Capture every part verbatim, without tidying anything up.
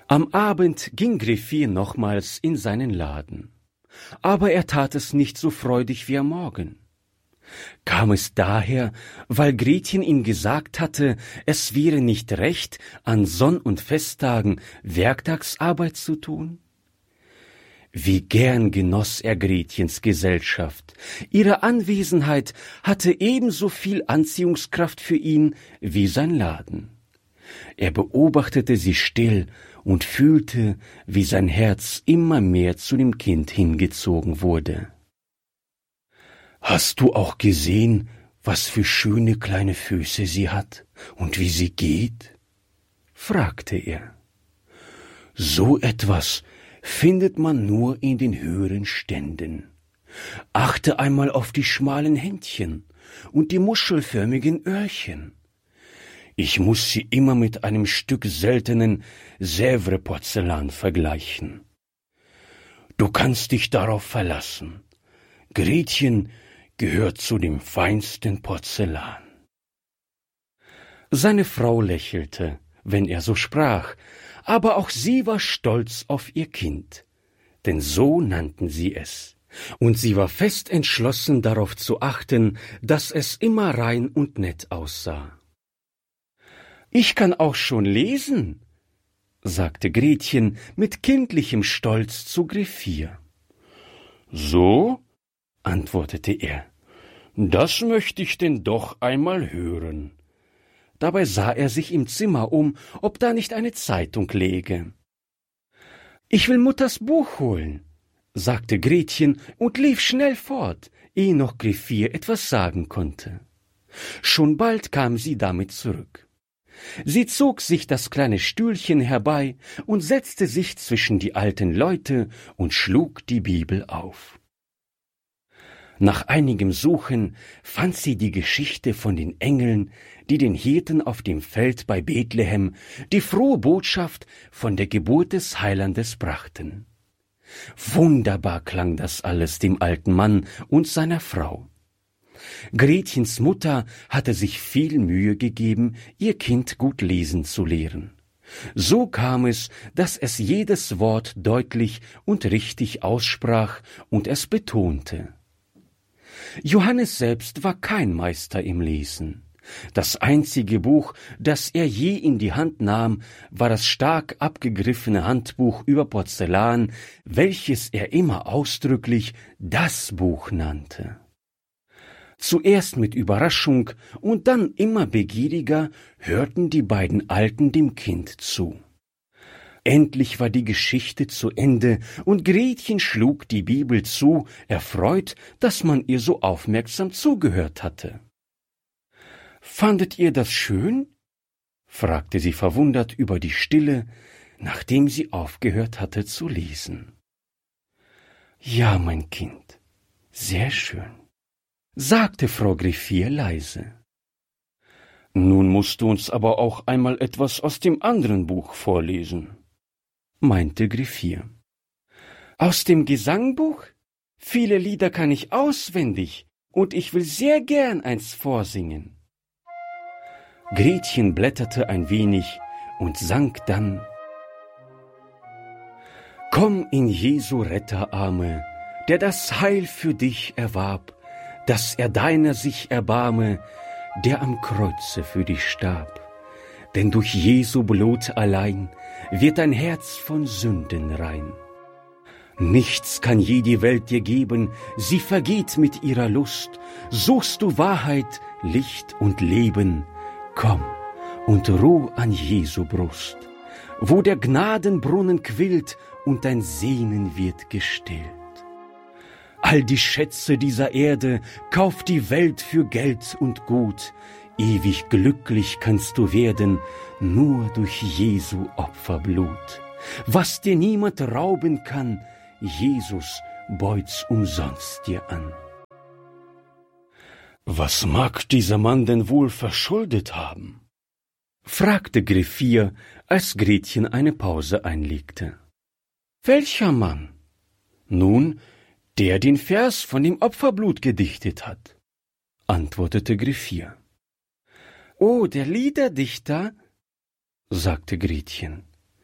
Am Abend ging Griffier nochmals in seinen Laden, aber er tat es nicht so freudig wie am Morgen. Kam es daher, weil Gretchen ihm gesagt hatte, es wäre nicht recht, an Sonn- und Festtagen Werktagsarbeit zu tun? Wie gern genoss er Gretchens Gesellschaft. Ihre Anwesenheit hatte ebenso viel Anziehungskraft für ihn wie sein Laden. Er beobachtete sie still und fühlte, wie sein Herz immer mehr zu dem Kind hingezogen wurde. »Hast du auch gesehen, was für schöne kleine Füße sie hat und wie sie geht?« fragte er. »So etwas findet man nur in den höheren Ständen. Achte einmal auf die schmalen Händchen und die muschelförmigen Öhrchen. Ich muss sie immer mit einem Stück seltenen Sèvres-Porzellan vergleichen. Du kannst dich darauf verlassen. Gretchen gehört zu dem feinsten Porzellan.« Seine Frau lächelte, wenn er so sprach, aber auch sie war stolz auf ihr Kind, denn so nannten sie es, und sie war fest entschlossen, darauf zu achten, dass es immer rein und nett aussah. »Ich kann auch schon lesen«, sagte Gretchen mit kindlichem Stolz zu Griffier. »So?«, antwortete er, »das möchte ich denn doch einmal hören.« Dabei sah er sich im Zimmer um, ob da nicht eine Zeitung läge. »Ich will Mutters Buch holen«, sagte Gretchen und lief schnell fort, ehe noch Griffier etwas sagen konnte. Schon bald kam sie damit zurück. Sie zog sich das kleine Stühlchen herbei und setzte sich zwischen die alten Leute und schlug die Bibel auf. Nach einigem Suchen fand sie die Geschichte von den Engeln, die den Hirten auf dem Feld bei Bethlehem die frohe Botschaft von der Geburt des Heilandes brachten. Wunderbar klang das alles dem alten Mann und seiner Frau. Gretchens Mutter hatte sich viel Mühe gegeben, ihr Kind gut lesen zu lehren. So kam es, dass es jedes Wort deutlich und richtig aussprach und es betonte. Johannes selbst war kein Meister im Lesen. Das einzige Buch, das er je in die Hand nahm, war das stark abgegriffene Handbuch über Porzellan, welches er immer ausdrücklich das Buch nannte. Zuerst mit Überraschung und dann immer begieriger hörten die beiden Alten dem Kind zu. Endlich war die Geschichte zu Ende, und Gretchen schlug die Bibel zu, erfreut, dass man ihr so aufmerksam zugehört hatte. »Fandet ihr das schön?« fragte sie verwundert über die Stille, nachdem sie aufgehört hatte zu lesen. »Ja, mein Kind, sehr schön«, sagte Frau Griffier leise. »Nun musst du uns aber auch einmal etwas aus dem anderen Buch vorlesen«, meinte Griffier. »Aus dem Gesangbuch? Viele Lieder kann ich auswendig, und ich will sehr gern eins vorsingen.« Gretchen blätterte ein wenig und sang dann: »Komm in Jesu Retterarme, der das Heil für dich erwarb, dass er deiner sich erbarme, der am Kreuze für dich starb. Denn durch Jesu Blut allein wird dein Herz von Sünden rein. Nichts kann je die Welt dir geben, sie vergeht mit ihrer Lust. Suchst du Wahrheit, Licht und Leben, komm und ruh an Jesu Brust, wo der Gnadenbrunnen quillt und dein Sehnen wird gestillt. All die Schätze dieser Erde kauft die Welt für Geld und Gut. Ewig glücklich kannst du werden, nur durch Jesu Opferblut. Was dir niemand rauben kann, Jesus beut's umsonst dir an.« »Was mag dieser Mann denn wohl verschuldet haben?« fragte Griffier, als Gretchen eine Pause einlegte. »Welcher Mann?« »Nun, der den Vers von dem Opferblut gedichtet hat«, antwortete Griffier. »Oh, der Liederdichter«, sagte Gretchen.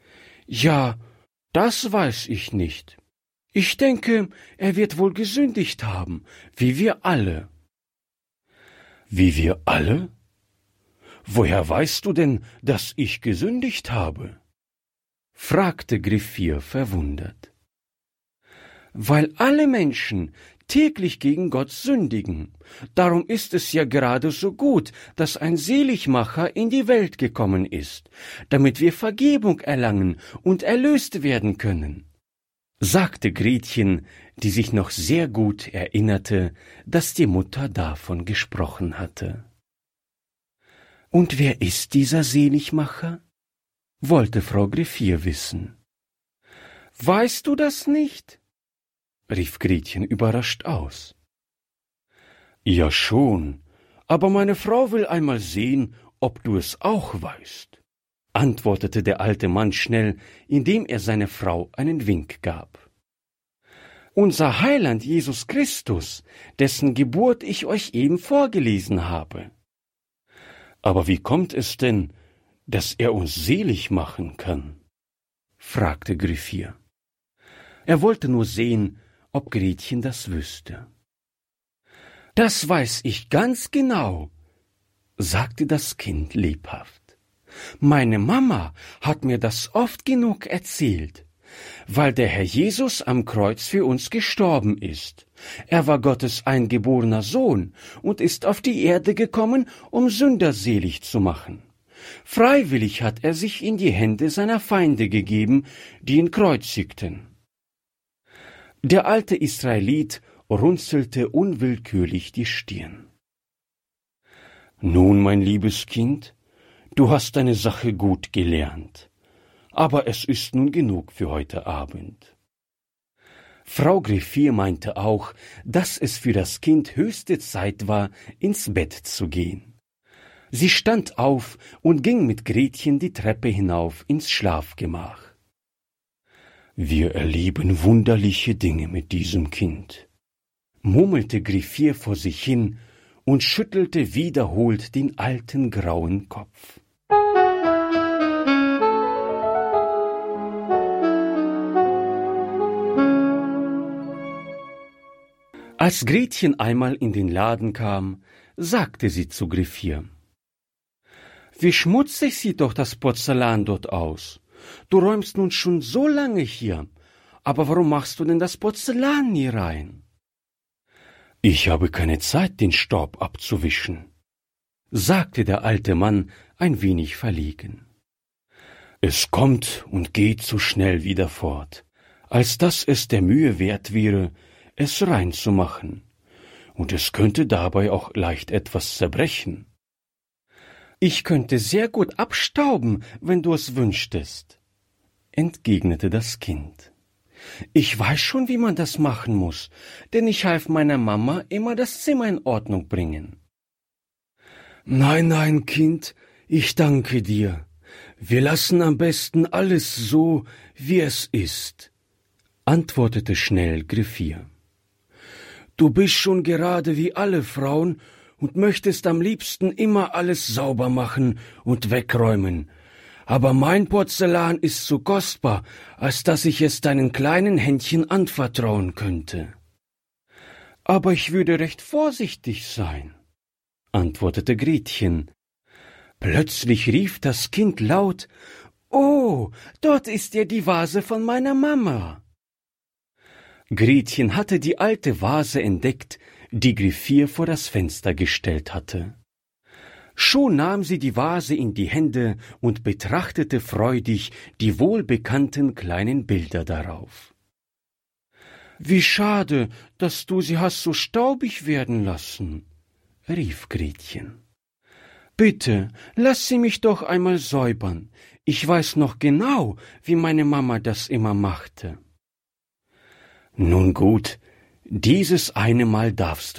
Ja, das weiß ich nicht. Ich denke, er wird wohl gesündigt haben, wie wir alle. Wie wir alle? Woher weißt du denn, dass ich gesündigt habe? Fragte Griffier verwundert. Weil alle Menschen täglich gegen Gott sündigen. Darum ist es ja gerade so gut, dass ein Seligmacher in die Welt gekommen ist, damit wir Vergebung erlangen und erlöst werden können, sagte Gretchen, die sich noch sehr gut erinnerte, dass die Mutter davon gesprochen hatte. Und wer ist dieser Seligmacher? Wollte Frau Griffier wissen. Weißt du das nicht? Rief Gretchen überrascht aus. Ja schon, aber meine Frau will einmal sehen, ob du es auch weißt, antwortete der alte Mann schnell, indem er seiner Frau einen Wink gab. Unser Heiland Jesus Christus, dessen Geburt ich euch eben vorgelesen habe. Aber wie kommt es denn, dass er uns selig machen kann? Fragte Griffier. Er wollte nur sehen, ob Gretchen das wüsste. Das weiß ich ganz genau, sagte das Kind lebhaft. Meine Mama hat mir das oft genug erzählt, weil der Herr Jesus am Kreuz für uns gestorben ist. Er war Gottes eingeborener Sohn und ist auf die Erde gekommen, um Sünder selig zu machen. Freiwillig hat er sich in die Hände seiner Feinde gegeben, die ihn kreuzigten. Der alte Israelit runzelte unwillkürlich die Stirn. Nun, mein liebes Kind, du hast deine Sache gut gelernt, aber es ist nun genug für heute Abend. Frau Griffier meinte auch, dass es für das Kind höchste Zeit war, ins Bett zu gehen. Sie stand auf und ging mit Gretchen die Treppe hinauf ins Schlafgemach. Wir erleben wunderliche Dinge mit diesem Kind, murmelte Griffier vor sich hin und schüttelte wiederholt den alten grauen Kopf. Als Gretchen einmal in den Laden kam, sagte sie zu Griffier: Wie schmutzig sieht doch das Porzellan dort aus. Du räumst nun schon so lange hier, aber warum machst du denn das Porzellan nie rein? Ich habe keine Zeit, den Staub abzuwischen, sagte der alte Mann ein wenig verlegen. Es kommt und geht so schnell wieder fort, als dass es der Mühe wert wäre, es reinzumachen, und es könnte dabei auch leicht etwas zerbrechen. Ich könnte sehr gut abstauben, wenn du es wünschtest, entgegnete das Kind. Ich weiß schon, wie man das machen muss, denn ich half meiner Mama immer das Zimmer in Ordnung bringen. Nein, nein, Kind, ich danke dir. Wir lassen am besten alles so, wie es ist, antwortete schnell Griffier. Du bist schon gerade wie alle Frauen und möchtest am liebsten immer alles sauber machen und wegräumen. Aber mein Porzellan ist so kostbar, als dass ich es deinen kleinen Händchen anvertrauen könnte. Aber ich würde recht vorsichtig sein, antwortete Gretchen. Plötzlich rief das Kind laut: »Oh, dort ist ja die Vase von meiner Mama!« Gretchen hatte die alte Vase entdeckt, die Griffier vor das Fenster gestellt hatte. Schon nahm sie die Vase in die Hände und betrachtete freudig die wohlbekannten kleinen Bilder darauf. »Wie schade, dass du sie hast so staubig werden lassen«, rief Gretchen. »Bitte, lass sie mich doch einmal säubern. Ich weiß noch genau, wie meine Mama das immer machte.« »Nun gut, dieses eine Mal darfst